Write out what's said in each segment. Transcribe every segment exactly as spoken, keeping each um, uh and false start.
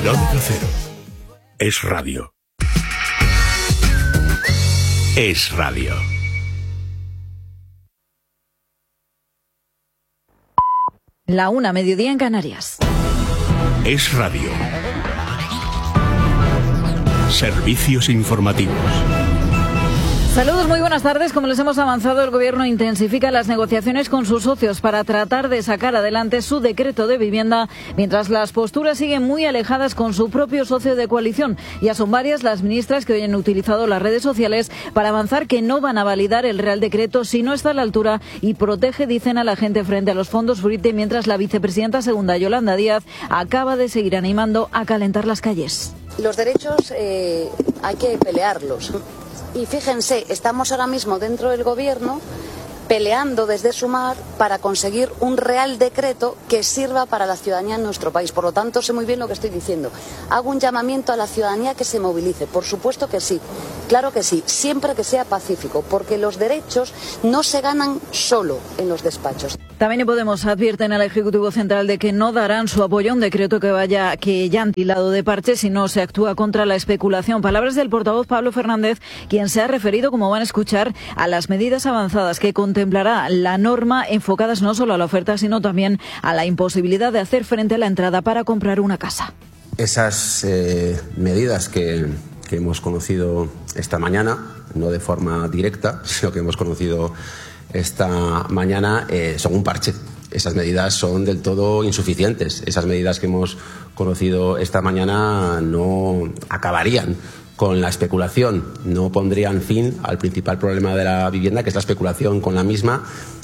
Onda Cero. Es radio. Es radio. La una, mediodía en Canarias. Es radio. Servicios informativos. Saludos, muy buenas tardes. Como les hemos avanzado, el Gobierno intensifica las negociaciones con sus socios para tratar de sacar adelante su decreto de vivienda, mientras las posturas siguen muy alejadas con su propio socio de coalición. Ya son varias las ministras que hoy han utilizado las redes sociales para avanzar que no van a validar el Real Decreto si no está a la altura y protege, dicen, a la gente frente a los fondos Fruite, mientras la vicepresidenta segunda, Yolanda Díaz, acaba de seguir animando a calentar las calles. Los derechos eh, hay que pelearlos. Y fíjense, estamos ahora mismo dentro del Gobierno peleando desde Sumar para conseguir un Real Decreto que sirva para la ciudadanía en nuestro país. Por lo tanto, sé muy bien lo que estoy diciendo. Hago un llamamiento a la ciudadanía que se movilice. Por supuesto que sí, claro que sí, siempre que sea pacífico, porque los derechos no se ganan solo en los despachos. También en Podemos advierten al Ejecutivo Central de que no darán su apoyo a un decreto que vaya que ya han tilado de parche si no se actúa contra la especulación. Palabras del portavoz Pablo Fernández, quien se ha referido, como van a escuchar, a las medidas avanzadas que contemplará la norma, enfocadas no solo a la oferta, sino también a la imposibilidad de hacer frente a la entrada para comprar una casa. Esas eh, medidas que, que hemos conocido esta mañana, no de forma directa, sino que hemos conocido esta mañana, eh, son un parche. Esas medidas son del todo insuficientes. Esas medidas que hemos conocido esta mañana no acabarían con la especulación, no pondrían fin al principal problema de la vivienda, que es la especulación con la misma,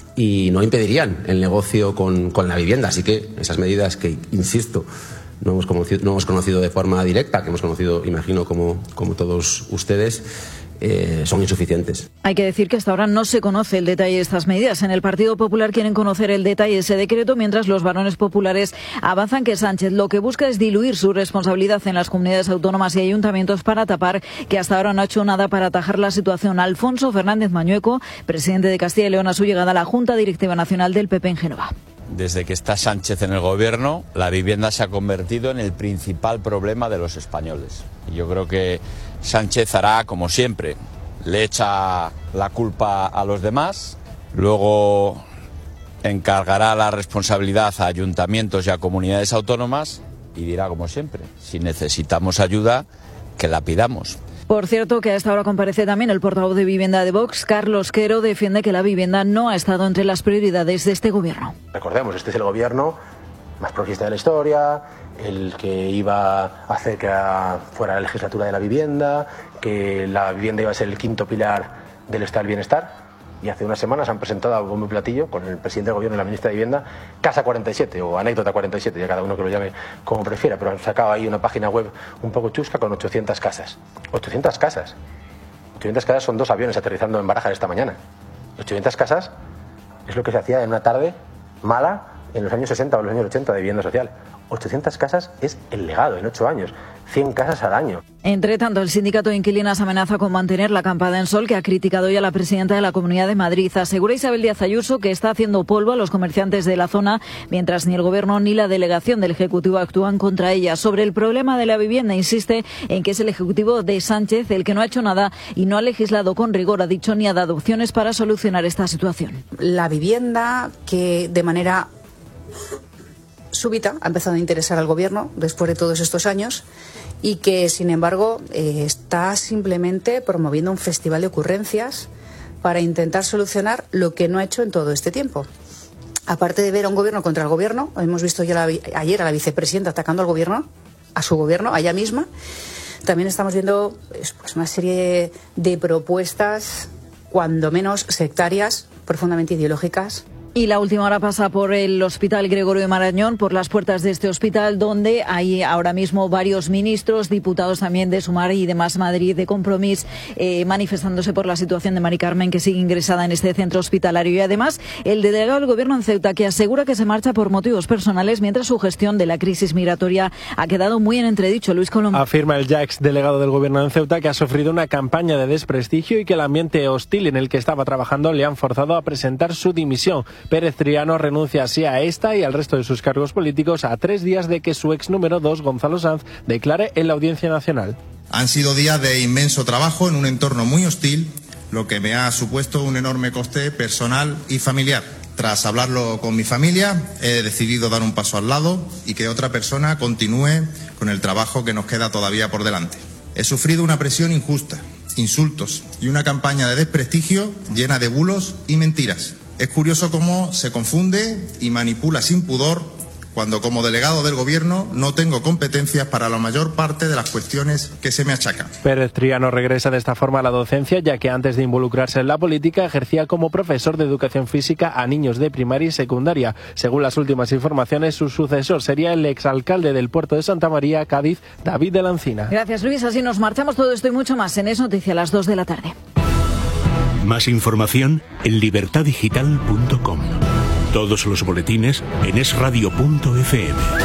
y no impedirían el negocio con, con la vivienda. Así que esas medidas que, insisto, no hemos conocido, no hemos conocido de forma directa, que hemos conocido, imagino, como, como todos ustedes, Eh, son insuficientes. Hay que decir que hasta ahora no se conoce el detalle de estas medidas. En el Partido Popular quieren conocer el detalle de ese decreto, mientras los varones populares avanzan que Sánchez lo que busca es diluir su responsabilidad en las comunidades autónomas y ayuntamientos para tapar que hasta ahora no ha hecho nada para atajar la situación. Alfonso Fernández Mañueco, presidente de Castilla y León, a su llegada a la Junta Directiva Nacional del P P en Génova. Desde que está Sánchez en el gobierno, la vivienda se ha convertido en el principal problema de los españoles. Y yo creo que Sánchez hará como siempre, le echa la culpa a los demás, luego encargará la responsabilidad a ayuntamientos y a comunidades autónomas y dirá como siempre, si necesitamos ayuda, que la pidamos. Por cierto, que a esta hora comparece también el portavoz de Vivienda de Vox, Carlos Quero, defiende que la vivienda no ha estado entre las prioridades de este gobierno. Recordemos, este es el gobierno más progresista de la historia, el que iba a hacer que fuera la legislatura de la vivienda, que la vivienda iba a ser el quinto pilar del estado del bienestar. Y hace unas semanas han presentado a bombo y platillo, con el presidente del gobierno y la ministra de Vivienda, Casa cuarenta y siete o Anécdota cuarenta y siete, ya cada uno que lo llame como prefiera, pero han sacado ahí una página web un poco chusca con ochocientas casas. ochocientas casas. ochocientas casas son dos aviones aterrizando en Barajas esta mañana. ochocientas casas es lo que se hacía en una tarde mala en los años sesenta o los años ochenta de vivienda social. ochocientas casas es el legado en ocho años. cien casas al año. Entre tanto, el sindicato de inquilinas amenaza con mantener la acampada en Sol, que ha criticado ya la presidenta de la Comunidad de Madrid. Asegura Isabel Díaz Ayuso que está haciendo polvo a los comerciantes de la zona, mientras ni el Gobierno ni la delegación del Ejecutivo actúan contra ella. Sobre el problema de la vivienda, insiste en que es el Ejecutivo de Sánchez el que no ha hecho nada y no ha legislado con rigor, ha dicho, ni ha dado opciones para solucionar esta situación. La vivienda, que de manera súbita ha empezado a interesar al Gobierno después de todos estos años, y que, sin embargo, eh, está simplemente promoviendo un festival de ocurrencias para intentar solucionar lo que no ha hecho en todo este tiempo. Aparte de ver a un Gobierno contra el Gobierno, hemos visto ya la, ayer a la vicepresidenta atacando al Gobierno, a su Gobierno, a ella misma, también estamos viendo pues, una serie de propuestas, cuando menos sectarias, profundamente ideológicas. Y la última hora pasa por el Hospital Gregorio de Marañón, por las puertas de este hospital, donde hay ahora mismo varios ministros, diputados también de Sumar y de Más Madrid, de Compromís, eh, manifestándose por la situación de Mari Carmen, que sigue ingresada en este centro hospitalario. Y además, el delegado del Gobierno en Ceuta, que asegura que se marcha por motivos personales, mientras su gestión de la crisis migratoria ha quedado muy en entredicho. Luis Colom. Afirma el ya ex delegado del Gobierno en Ceuta que ha sufrido una campaña de desprestigio y que el ambiente hostil en el que estaba trabajando le han forzado a presentar su dimisión. Pérez Triano renuncia así a esta y al resto de sus cargos políticos a tres días de que su ex número dos, Gonzalo Sanz, declare en la Audiencia Nacional. Han sido días de inmenso trabajo en un entorno muy hostil, lo que me ha supuesto un enorme coste personal y familiar. Tras hablarlo con mi familia, he decidido dar un paso al lado y que otra persona continúe con el trabajo que nos queda todavía por delante. He sufrido una presión injusta, insultos y una campaña de desprestigio llena de bulos y mentiras. Es curioso cómo se confunde y manipula sin pudor cuando como delegado del Gobierno no tengo competencias para la mayor parte de las cuestiones que se me achacan. Pérez Triano regresa de esta forma a la docencia, ya que antes de involucrarse en la política ejercía como profesor de educación física a niños de primaria y secundaria. Según las últimas informaciones, su sucesor sería el exalcalde del puerto de Santa María, Cádiz, David de la Encina. Gracias, Luis. Así nos marchamos. Todo esto y mucho más en Es Noticia a las dos de la tarde. Más información en libertad digital punto com. Todos los boletines en es radio punto efe eme.